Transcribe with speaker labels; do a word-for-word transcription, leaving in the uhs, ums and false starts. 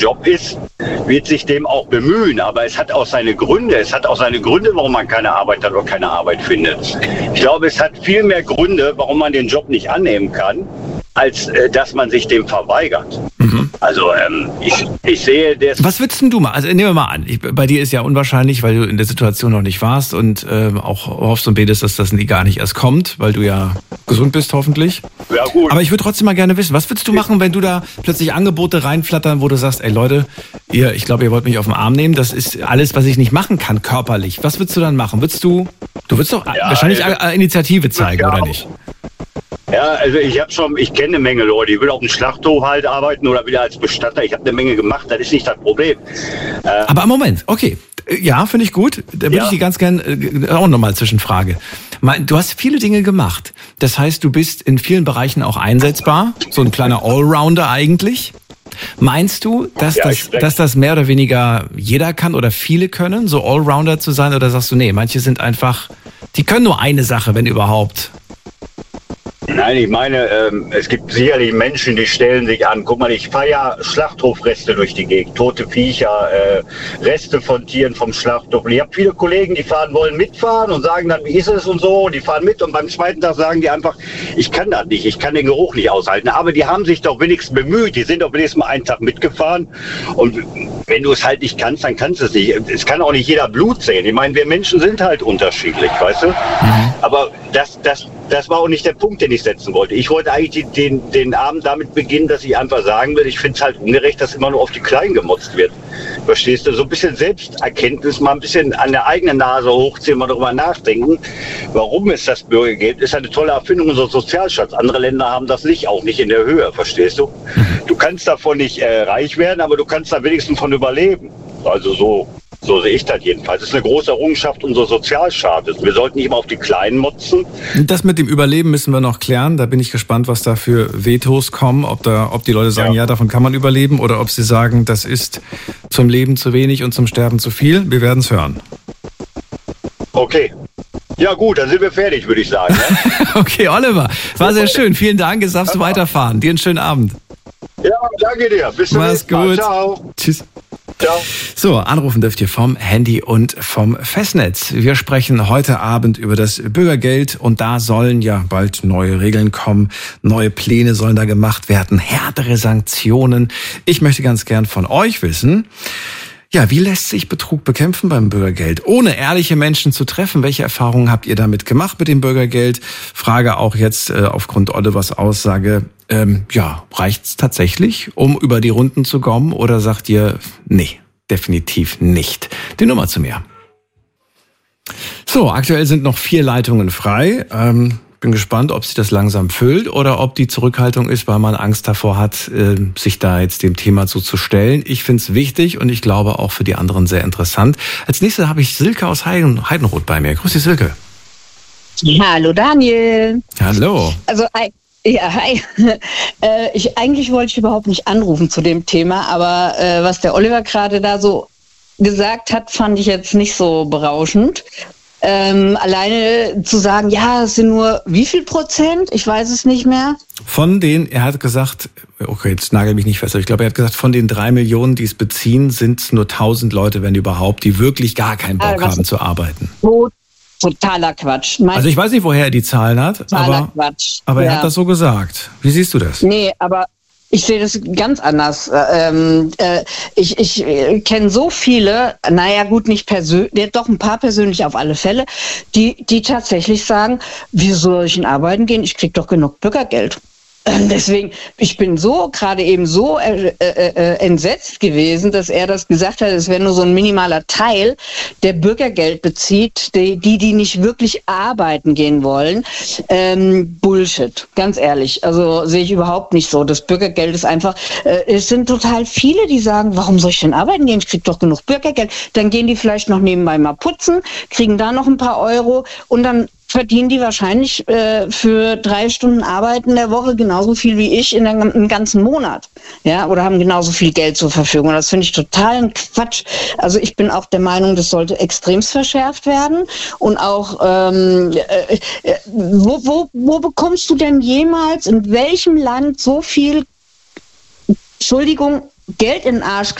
Speaker 1: Job ist, wird sich dem auch bemühen. Aber es hat auch seine Gründe. Es hat auch seine Gründe, warum man keine Arbeit hat oder keine Arbeit findet. Ich glaube, es hat viel mehr Gründe, warum man den Job nicht annehmen kann, als äh, dass man sich dem verweigert. Mhm. Also ähm, ich, ich sehe das...
Speaker 2: Was würdest denn du mal, also nehmen wir mal an, ich, bei dir ist ja unwahrscheinlich, weil du in der Situation noch nicht warst und äh, auch hoffst und betest, dass das nie gar nicht erst kommt, weil du ja gesund bist hoffentlich.
Speaker 1: Ja, gut.
Speaker 2: Aber ich würde trotzdem mal gerne wissen, was würdest du machen, wenn du da plötzlich Angebote reinflattern, wo du sagst, ey Leute, ihr, ich glaube, ihr wollt mich auf den Arm nehmen, das ist alles, was ich nicht machen kann körperlich. Was würdest du dann machen? Würdest du, du würdest doch ja, wahrscheinlich ja. Initiative zeigen, oder nicht?
Speaker 1: Ja, also ich habe schon, ich kenne eine Menge Leute, die will auf dem Schlachthof halt arbeiten oder wieder als Bestatter. Ich habe eine Menge gemacht, das ist nicht das Problem.
Speaker 2: Äh, Aber Moment, okay. Ja, finde ich gut. Da würde ja. ich die ganz gern äh, auch nochmal Zwischenfrage. Du hast viele Dinge gemacht. Das heißt, du bist in vielen Bereichen auch einsetzbar. So ein kleiner Allrounder eigentlich. Meinst du, dass, ja, das, dass das mehr oder weniger jeder kann oder viele können, so Allrounder zu sein? Oder sagst du, nee, manche sind einfach, die können nur eine Sache, wenn überhaupt?
Speaker 1: Nein, ich meine, ähm, es gibt sicherlich Menschen, die stellen sich an. Guck mal, ich fahre ja Schlachthofreste durch die Gegend, tote Viecher, äh, Reste von Tieren vom Schlachthof. Und ich habe viele Kollegen, die fahren wollen mitfahren und sagen dann, wie ist es und so. Und die fahren mit und beim zweiten Tag sagen die einfach, ich kann das nicht, ich kann den Geruch nicht aushalten. Aber die haben sich doch wenigstens bemüht, die sind doch wenigstens mal einen Tag mitgefahren. Und wenn du es halt nicht kannst, dann kannst du es nicht. Es kann auch nicht jeder Blut sehen. Ich meine, wir Menschen sind halt unterschiedlich, weißt du? Mhm. Aber das, das, das war auch nicht der Punkt, den ich setzen wollte. Ich wollte eigentlich den, den Abend damit beginnen, dass ich einfach sagen will, ich finde es halt ungerecht, dass immer nur auf die Kleinen gemotzt wird. Verstehst du? So ein bisschen Selbsterkenntnis, mal ein bisschen an der eigenen Nase hochziehen, mal darüber nachdenken, warum es das Bürgergeld ist. Eine tolle Erfindung unserer Sozialstaat. Andere Länder haben das nicht, auch nicht in der Höhe, verstehst du? Du kannst davon nicht äh, reich werden, aber du kannst da wenigstens von überleben. Also so. So sehe ich das jedenfalls. Das ist eine große Errungenschaft unseres Sozialstaates. Wir sollten nicht immer auf die Kleinen motzen.
Speaker 2: Das mit dem Überleben müssen wir noch klären. Da bin ich gespannt, was da für Vetos kommen. Ob, da, ob die Leute sagen, ja. ja, davon kann man überleben. Oder ob sie sagen, das ist zum Leben zu wenig und zum Sterben zu viel. Wir werden es hören.
Speaker 1: Okay. Ja gut, dann sind wir fertig, würde ich sagen. Ne?
Speaker 2: Okay, Oliver. War sehr schön. Vielen Dank. Jetzt darfst du weiterfahren. Dir einen schönen Abend.
Speaker 1: Ja, danke dir. Bis zum nächsten Mal. Ciao.
Speaker 2: Tschüss. Ciao. So, anrufen dürft ihr vom Handy und vom Festnetz. Wir sprechen heute Abend über das Bürgergeld und da sollen ja bald neue Regeln kommen. Neue Pläne sollen da gemacht werden, härtere Sanktionen. Ich möchte ganz gern von euch wissen, ja, wie lässt sich Betrug bekämpfen beim Bürgergeld? Ohne ehrliche Menschen zu treffen, welche Erfahrungen habt ihr damit gemacht mit dem Bürgergeld? Frage auch jetzt äh, aufgrund Olivers Aussage, ähm, ja, reicht's tatsächlich, um über die Runden zu kommen? Oder sagt ihr, nee, definitiv nicht? Die Nummer zu mir. So, aktuell sind noch vier Leitungen frei. Ähm, bin gespannt, ob sich das langsam füllt oder ob die Zurückhaltung ist, weil man Angst davor hat, sich da jetzt dem Thema zuzustellen. Ich finde es wichtig und ich glaube auch für die anderen sehr interessant. Als nächstes habe ich Silke aus Heiden, Heidenroth bei mir. Grüß dich, Silke.
Speaker 3: Hallo, Daniel.
Speaker 2: Hallo.
Speaker 3: Also, ja, hi. ich, eigentlich wollte ich überhaupt nicht anrufen zu dem Thema, aber äh, was der Oliver gerade da so gesagt hat, fand ich jetzt nicht so berauschend. Ähm, alleine zu sagen, ja, es sind nur wie viel Prozent? Ich weiß es nicht mehr.
Speaker 2: Von den, er hat gesagt, okay, jetzt nagel mich nicht fest, aber ich glaube, er hat gesagt, von den drei Millionen, die es beziehen, sind es nur tausend Leute, wenn überhaupt, die wirklich gar keinen Bock ah, haben zu arbeiten.
Speaker 3: Totaler Quatsch. Mein
Speaker 2: also ich weiß nicht, woher er die Zahlen hat,
Speaker 3: totaler
Speaker 2: aber,
Speaker 3: Quatsch.
Speaker 2: aber er
Speaker 3: ja.
Speaker 2: hat das so gesagt. Wie siehst du das?
Speaker 3: Nee, aber ich sehe das ganz anders. Ähm, äh, ich ich äh, kenne so viele, naja gut, nicht persönlich, doch ein paar persönlich auf alle Fälle, die die tatsächlich sagen, wie soll ich denn arbeiten gehen? Ich krieg doch genug Bürgergeld. Ähm, deswegen, ich bin so, gerade eben so äh, äh, äh, entsetzt gewesen, dass er das gesagt hat, es wäre nur so ein minimaler Teil, der Bürgergeld bezieht, die, die, die nicht wirklich arbeiten gehen wollen. Ähm, Bullshit, ganz ehrlich. Also sehe ich überhaupt nicht so. Das Bürgergeld ist einfach, äh, es sind total viele, die sagen, warum soll ich denn arbeiten gehen? Ich krieg doch genug Bürgergeld. Dann gehen die vielleicht noch nebenbei mal putzen, kriegen da noch ein paar Euro und dann verdienen die wahrscheinlich äh, für drei Stunden Arbeit in der Woche genauso viel wie ich in der, im ganzen Monat. Ja, oder haben genauso viel Geld zur Verfügung. Und das finde ich totalen Quatsch. Also ich bin auch der Meinung, das sollte extremst verschärft werden. Und auch, ähm, äh, äh, wo, wo, wo bekommst du denn jemals, in welchem Land so viel, Entschuldigung, Geld in den Arsch